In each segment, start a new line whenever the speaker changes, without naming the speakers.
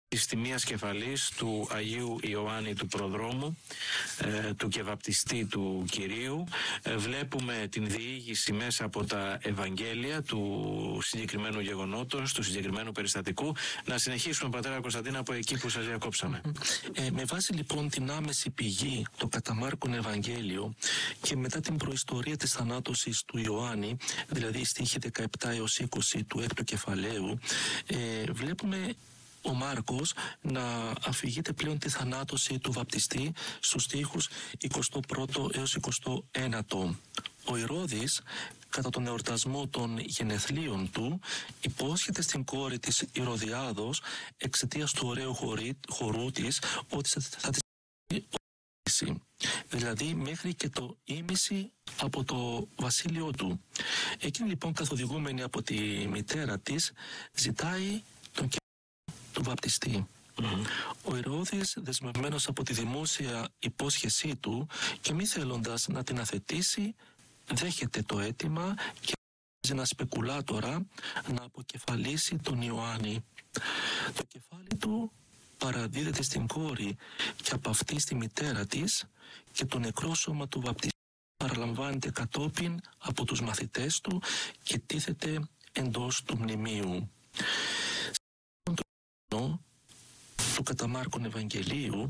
της τιμίας κεφαλής του Αγίου Ιωάννη του Προδρόμου, του και βαπτιστή του Κυρίου. Βλέπουμε την διήγηση μέσα από τα Ευαγγέλια του συγκεκριμένου γεγονότος, του συγκεκριμένου περιστατικού. Να συνεχίσουμε, πατέρα Κωνσταντίνα, από εκεί που σας διακόψαμε.
Με βάση λοιπόν την άμεση πηγή, το κατά Μάρκον Ευαγγέλιο, και μετά την προϊστορία της θανάτωσης του Ιωάννη, δηλαδή στίχοι 17 έως 20 του 6ου κεφαλαίου, βλέπουμε ο Μάρκος να αφηγείται πλέον τη θανάτωση του βαπτιστή στους στίχους 21 έως 21. Ο Ηρώδης, κατά τον εορτασμό των γενεθλίων του, υπόσχεται στην κόρη της Ηρωδιάδος, εξαιτίας του ωραίου χορού της, ότι θα της δηλαδή μέχρι και το ήμιση από το βασίλειο του. Εκείνη λοιπόν, καθοδηγούμενη από τη μητέρα της, ζητάει τον του βαπτιστή. Ο Ηρώδης, δεσμευμένος από τη δημόσια υπόσχεσή του και μη θέλοντας να την αθετήσει, δέχεται το αίτημα και να σπεκουλάτορα να αποκεφαλίσει τον Ιωάννη. Το κεφάλι του παραδίδεται στην κόρη και από αυτή στη μητέρα της, και το νεκρό σώμα του βαπτιστή παραλαμβάνεται κατόπιν από τους μαθητές του και τίθεται εντός του μνημείου. Του κατά Μάρκον Ευαγγελίου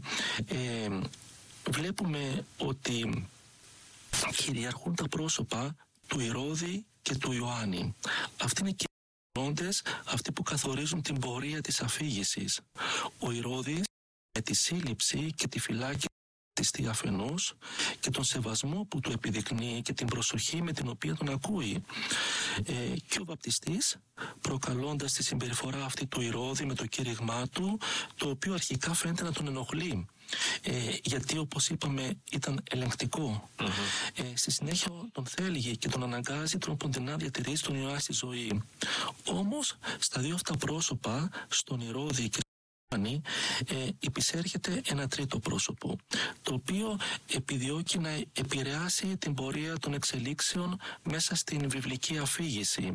βλέπουμε ότι κυριαρχούν τα πρόσωπα του Ηρώδη και του Ιωάννη. Αυτοί είναι κυριαρχόντες, αυτοί που καθορίζουν την πορεία της αφήγησης. Ο Ηρώδης με τη σύλληψη και τη φυλάκη της αφενός και τον σεβασμό που του επιδεικνύει και την προσοχή με την οποία τον ακούει, και ο βαπτιστής, προκαλώντας τη συμπεριφορά αυτή του Ηρώδη με το κήρυγμά του, το οποίο αρχικά φαίνεται να τον ενοχλεί, γιατί όπως είπαμε ήταν ελεγκτικό. Στη συνέχεια τον θέλει και τον αναγκάζει τρόπον να διατηρήσει τον Ιωάννη στη ζωή. Όμως στα δύο αυτά πρόσωπα, στον Ηρώδη και υπησέρχεται ένα τρίτο πρόσωπο, το οποίο επιδιώκει να επηρεάσει την πορεία των εξελίξεων μέσα στην βιβλική αφήγηση,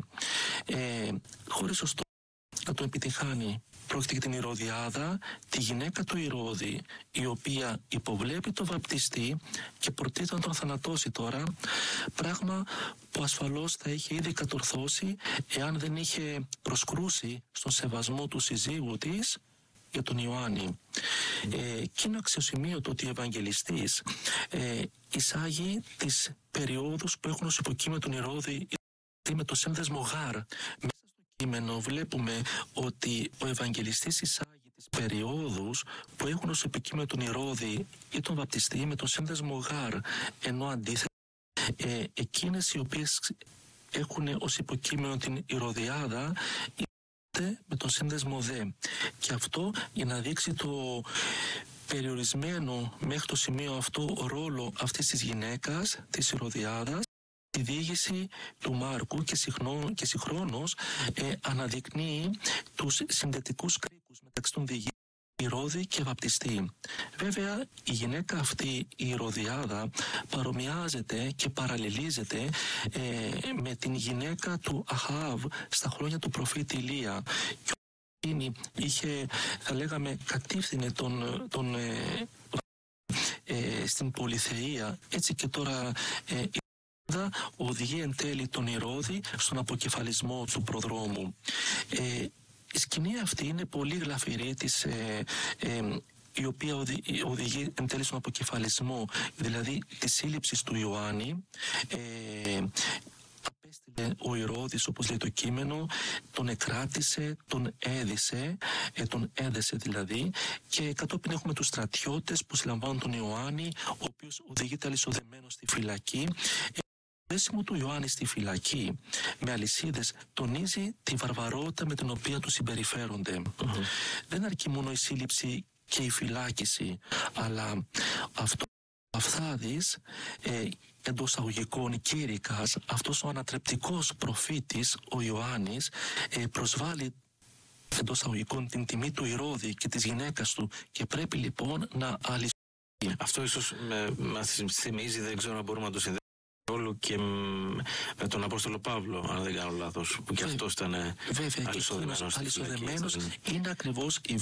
χωρίς ωστόσο να το επιτυχάνει. Πρόκειται για την Ηρωδιάδα, τη γυναίκα του Ηρώδη, η οποία υποβλέπει το βαπτιστή και προτίθεται να τον θανατώσει τώρα, πράγμα που ασφαλώς θα είχε ήδη κατορθώσει εάν δεν είχε προσκρούσει στον σεβασμό του συζύγου της για τον Ιωάννη. Και είναι αξιοσημείωτο ότι ο Ευαγγελιστής εισάγει τις περιόδους που έχουν ως υποκείμενο τον Ηρώδη με το σύνδεσμο Γάρ. Μέσα στο κείμενο βλέπουμε ότι ο Ευαγγελιστής εισάγει τις περιόδους που έχουν ως υποκείμενο τον Ηρώδη ή τον βαπτιστή με τον σύνδεσμο Γάρ, ενώ αντίθετα εκείνες οι οποίες έχουν ως υποκείμενο την Ηρωδιάδα με τον σύνδεσμο δε. Και αυτό για να δείξει το περιορισμένο μέχρι το σημείο αυτό ρόλο αυτής της γυναίκας, της Ηρωδιάδας, τη διήγηση του Μάρκου, και συγχρόνως αναδεικνύει τους συνδετικούς κρίκους μεταξύ των διηγήσεων Ηρώδη και βαπτιστή. Βέβαια, η γυναίκα αυτή, η Ηρωδιάδα, παρομοιάζεται και παραλληλίζεται με την γυναίκα του Αχάβ στα χρόνια του προφήτη Ηλία. Και εκείνη είχε, θα λέγαμε, κατήφθηνε τον στην πολυθεία. Έτσι και τώρα η οδηγεί εν τέλει τον Ηρώδη στον αποκεφαλισμό του προδρόμου. Η σκηνή αυτή είναι πολύ γλαφυρή, η οποία οδηγεί εν τέλει στον αποκεφαλισμό, δηλαδή τη σύλληψη του Ιωάννη. Απέστειλε ο Ηρώδης, όπως λέει το κείμενο, τον εκράτησε, τον έδεσε δηλαδή, και κατόπιν έχουμε τους στρατιώτες που συλλαμβάνουν τον Ιωάννη, ο οποίος οδηγείται αλυσοδεμένος στη φυλακή. Το δέσιμο του Ιωάννη στη φυλακή με αλυσίδες τονίζει τη βαρβαρότητα με την οποία του συμπεριφέρονται. Δεν αρκεί μόνο η σύλληψη και η φυλάκιση, αλλά αυτό ο Αυθάδης, εντός αγωγικών κήρυκας, αυτός ο ανατρεπτικός προφήτης, ο Ιωάννης, προσβάλλει εντός αγωγικών την τιμή του Ηρώδη και της γυναίκας του, και πρέπει λοιπόν να αλυσίδει.
Αυτό ίσως μας θυμίζει, δεν ξέρω αν μπορούμε να το συνδέσουμε όλο και με τον Απόστολο Παύλο, αν δεν κάνω λάθος, που και αυτός ήταν αλυσοδεμένος.
Είναι ακριβώς η